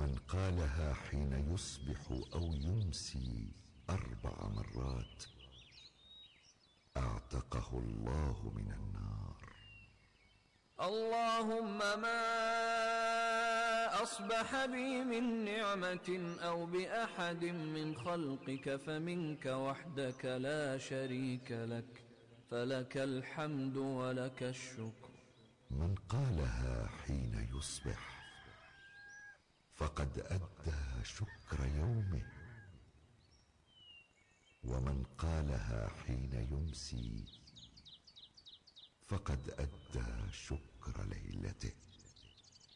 من قالها حين يصبح أو يمسي 4 مرات اعتقه الله من النار. اللهم ما أصبح بي من نعمة أو بأحد من خلقك فمنك وحدك لا شريك لك، فلك الحمد ولك الشكر. من قالها حين يصبح فقد أدى شكر يومه، ومن قالها حين يمسي فقد أدى شكر ليلته.